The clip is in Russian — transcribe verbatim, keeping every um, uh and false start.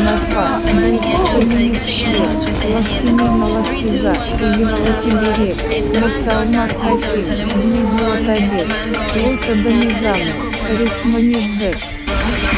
Нафа, Бейт-Эль-Шир, Лассимина Лассиза, Евлатимирек, Масалмар Хаким, Дмитрий Табес, Лута Банизана, Рисманижек.